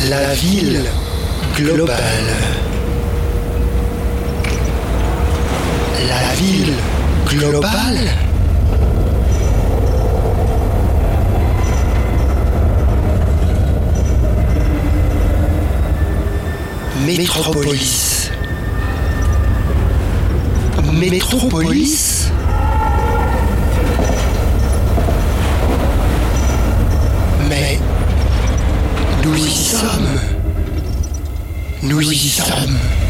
La ville globale. La ville globale. Métropolis. Métropolis. Mais nous y sommes. Nous y sommes.